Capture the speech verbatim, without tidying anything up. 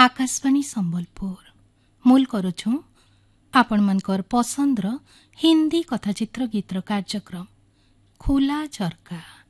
आकाशवाणी संबलपुर मूल करुछु आपण मनकर पसंदर हिंदी कथाचित्र गीतर कार्यक्रम खुला झरका।